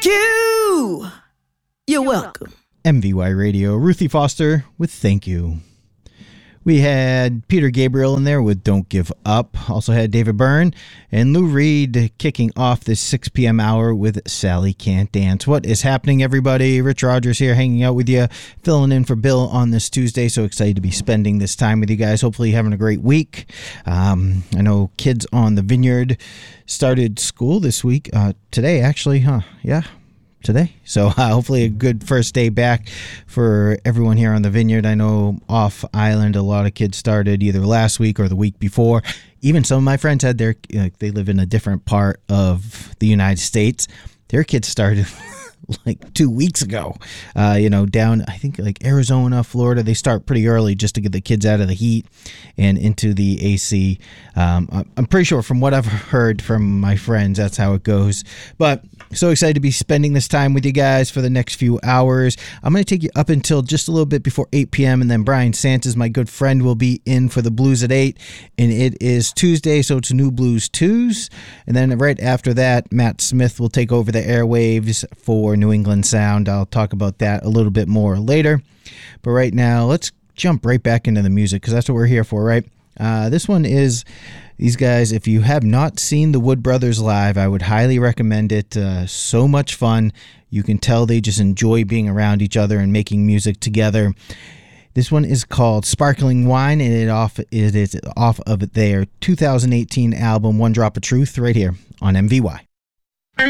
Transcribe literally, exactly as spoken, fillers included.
you. You're welcome. M V Y Radio, Ruthie Foster with Thank You. We had Peter Gabriel in there with Don't Give Up. Also had David Byrne and Lou Reed kicking off this six p.m. hour with Sally Can't Dance. What is happening, everybody? Rich Rogers here hanging out with you, filling in for Bill on this Tuesday. So excited to be spending this time with you guys. Hopefully having a great week. Um, I know kids on the Vineyard started school this week. Uh, today, actually, huh? Yeah. Today. So uh, hopefully a good first day back for everyone here on the Vineyard. I know off island a lot of kids started either last week or the week before. Even some of my friends had their, you know, they live in a different part of the United States. Their kids started like two weeks ago, uh, you know, down, I think like Arizona, Florida. They start pretty early just to get the kids out of the heat and into the A C. Um, I'm pretty sure from what I've heard from my friends, that's how it goes. But so excited to be spending this time with you guys for the next few hours. I'm going to take you up until just a little bit before eight p.m. and then Brian Santos, my good friend, will be in for the Blues at eight. And it is Tuesday, so it's New Blues Tues. And then right after that, Matt Smith will take over the airwaves for New England Sound. I'll talk about that a little bit more later. But right now, let's jump right back into the music because that's what we're here for, right? Uh, this one is these guys. If you have not seen the Wood Brothers live, I would highly recommend it. Uh, so much fun. You can tell they just enjoy being around each other and making music together. This one is called Sparkling Wine, and it off it is off of their two thousand eighteen album One Drop of Truth right here on M V Y.